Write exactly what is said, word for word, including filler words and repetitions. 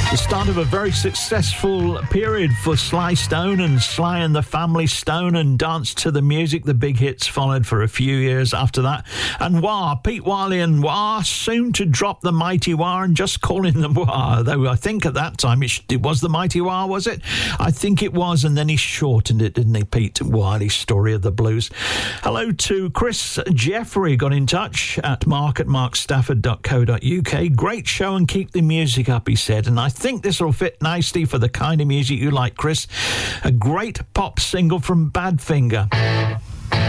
The start of a very successful period for Sly Stone and Sly and the Family Stone and Dance to the Music. The big hits followed for a few years after that. And Wah, Pete Wiley and Wah, soon to drop the Mighty Wah and just calling them Wah. Though I think at that time it, it was the Mighty Wah, was it? I think it was, and then he shortened it, didn't he, Pete Wiley's Story of the Blues. Hello to Chris Jeffrey, got in touch at mark at mark stafford dot co dot uk. Great show and keep the music up, he said, and I think this will fit nicely for the kind of music you like, Chris. A great pop single from Badfinger.